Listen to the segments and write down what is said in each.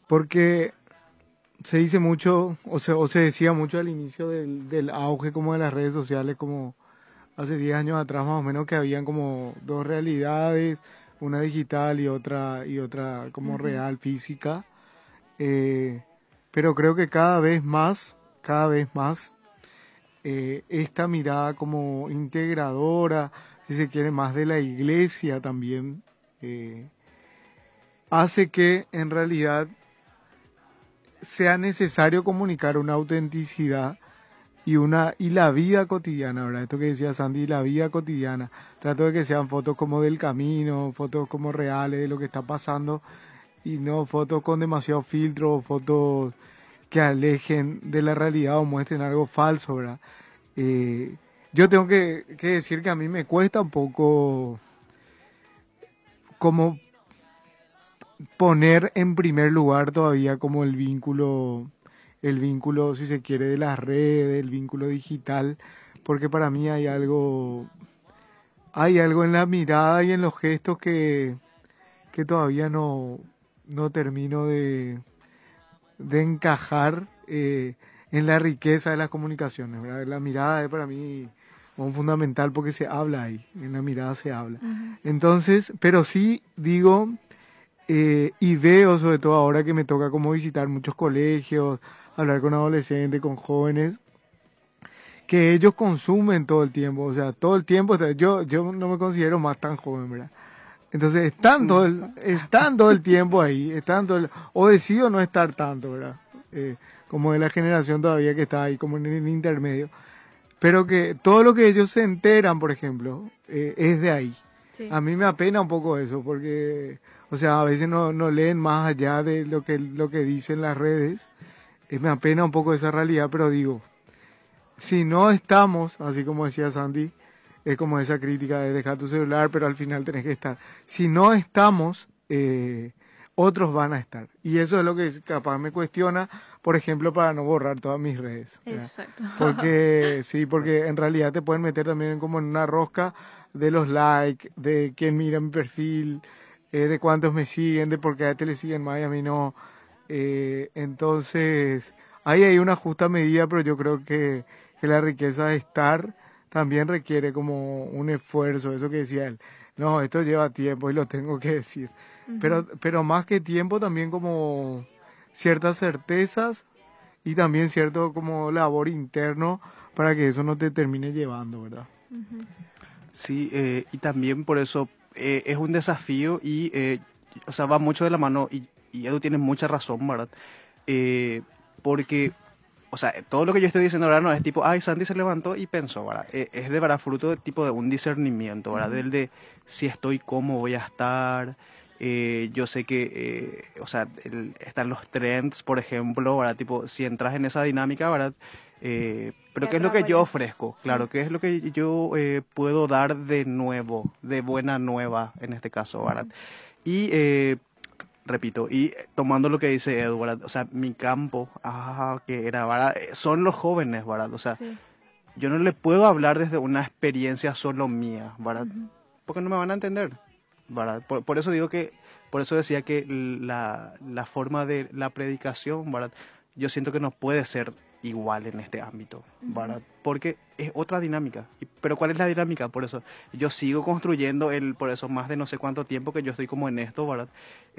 porque se dice mucho, o se decía mucho al inicio del auge como de las redes sociales, como hace 10 años atrás más o menos, que habían como dos realidades, una digital y otra como Ujú. real, física. Eh, pero creo que cada vez más, esta mirada como integradora, si se quiere, más de la iglesia también, eh, hace que en realidad sea necesario comunicar una autenticidad y la vida cotidiana, ¿verdad? Esto que decía Sandy, la vida cotidiana. Trato de que sean fotos como del camino, fotos como reales de lo que está pasando y no fotos con demasiado filtro, fotos que alejen de la realidad o muestren algo falso, ¿verdad? Eh, yo tengo que decir que a mí me cuesta un poco como poner en primer lugar todavía como el vínculo, si se quiere, de las redes, el vínculo digital, porque para mí hay algo en la mirada y en los gestos que todavía no termino de encajar en la riqueza de las comunicaciones, ¿verdad? La mirada es para mí un fundamental porque se habla ahí, en la mirada se habla. Ujú. Entonces, pero sí digo, y veo sobre todo ahora que me toca como visitar muchos colegios, hablar con adolescentes, con jóvenes, que ellos consumen todo el tiempo, o sea, todo el tiempo, o sea, yo no me considero más tan joven, ¿verdad? Entonces están todo el tiempo ahí, o decido no estar tanto, ¿verdad? Como de la generación todavía que está ahí, como en el intermedio. Pero que todo lo que ellos se enteran, por ejemplo, es de ahí. Sí. A mí me apena un poco eso, porque, o sea, a veces no leen más allá de lo que dicen las redes. Me apena un poco esa realidad, pero digo, si no estamos, así como decía Sandy, es como esa crítica de dejar tu celular, pero al final tenés que estar. Si no estamos, otros van a estar. Y eso es lo que capaz me cuestiona, por ejemplo, para no borrar todas mis redes, ¿verdad? Exacto. Porque sí, porque en realidad te pueden meter también como en una rosca de los likes, de quién mira mi perfil, de cuántos me siguen, de por qué a te le siguen más y a mí no. Entonces, ahí hay una justa medida, pero yo creo que la riqueza de estar también requiere como un esfuerzo, eso que decía él. No, esto lleva tiempo y lo tengo que decir. Ujú. Pero más que tiempo también como ciertas certezas y también cierto como labor interno para que eso no te termine llevando, ¿verdad? Ujú. Sí, y también por eso es un desafío y, o sea, va mucho de la mano y Edu tiene mucha razón, ¿verdad? Eh, Porque, o sea, todo lo que yo estoy diciendo ahora no es tipo, ay, Sandy se levantó y pensó, ¿verdad? Es de verdad fruto de tipo de un discernimiento, ¿verdad? Ujú. Del de si estoy, cómo voy a estar. Yo sé que, o sea, están los trends, por ejemplo, ¿verdad? Tipo, si entras en esa dinámica, ¿verdad? Te Pero ¿qué es lo que atrapa yo ya. ofrezco? Sí. Claro, ¿qué es lo que yo puedo dar de nuevo, de buena nueva en este caso, ¿verdad? Ujú. Y repito, y tomando lo que dice Edu, ¿verdad? O sea, mi campo, que era, ¿verdad? Son los jóvenes, ¿verdad? O sea, Sí. yo no le puedo hablar desde una experiencia solo mía, ¿verdad? Ujú. Porque no me van a entender, ¿verdad? Por eso digo que, por eso decía que la forma de la predicación, ¿verdad? Yo siento que no puede ser igual en este ámbito, Ujú. ¿verdad? Porque es otra dinámica. Pero ¿cuál es la dinámica? Por eso yo sigo construyendo por eso más de no sé cuánto tiempo que yo estoy como en esto, ¿verdad?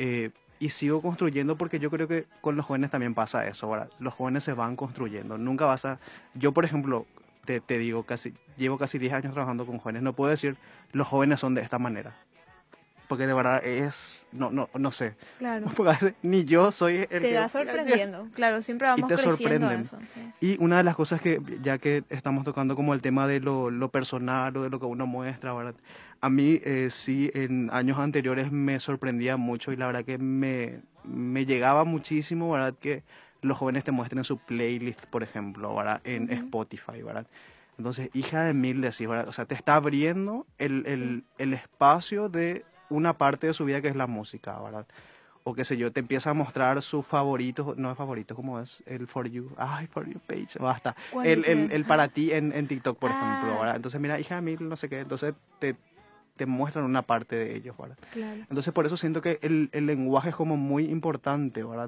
Y sigo construyendo porque yo creo que con los jóvenes también pasa eso, ¿verdad? Los jóvenes se van construyendo. Nunca vas a... Yo, por ejemplo, te digo, llevo casi 10 años trabajando con jóvenes. No puedo decir los jóvenes son de esta manera. Porque de verdad es... No sé. Claro. Porque a veces ni yo soy el Te que va fui ayer. sorprendiendo. Claro, siempre Y vamos te creciendo a sorprenden. eso. Sí. Y una de las cosas que, ya que estamos tocando como el tema de lo personal o de lo que uno muestra, ¿verdad? A mí sí, en años anteriores me sorprendía mucho y la verdad que me llegaba muchísimo, ¿verdad? Que los jóvenes te muestren su playlist, por ejemplo, ¿verdad? En Ujú. Spotify, ¿verdad? Entonces, hija de mil, decís, ¿verdad? O sea, te está abriendo Sí. el espacio de una parte de su vida que es la música, ¿verdad? O qué sé yo, te empieza a mostrar sus favoritos, no es favorito, ¿cómo es? El For You, ay, For You page, basta. ¿Cuál El, es el, el? el para ti en TikTok, por ejemplo, Ah, ¿verdad? Entonces, mira, hija de mil, no sé qué, entonces te muestran una parte de ellos, ¿verdad? claro. Entonces, por eso siento que el lenguaje es como muy importante, ¿verdad?